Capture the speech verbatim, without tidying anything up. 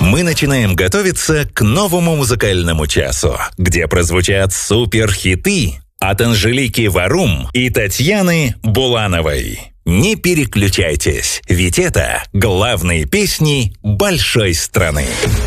Мы начинаем готовиться к новому музыкальному часу, где прозвучат суперхиты от Анжелики Варум и Татьяны Булановой. Не переключайтесь, ведь это главные песни большой страны.